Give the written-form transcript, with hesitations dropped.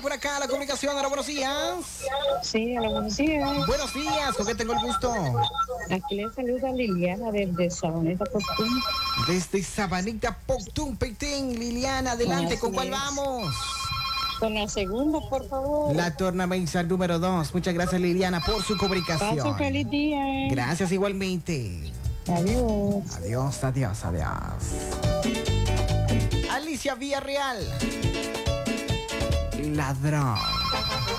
por acá la comunicación. Ahora, buenos días. Sí, hola, buenos días. Buenos días, ¿con qué tengo el gusto? Aquí le saluda Liliana desde Sabaneta Postún. Desde Sabanita, Poctún, Petén. Liliana, adelante, ¿con cuál vamos? Con la segunda, por favor. La tornamesa número 2. Muchas gracias, Liliana, por su comunicación. Pase un feliz día. Gracias igualmente. Adiós. Adiós, adiós, adiós. Alicia Villarreal. Ladrón.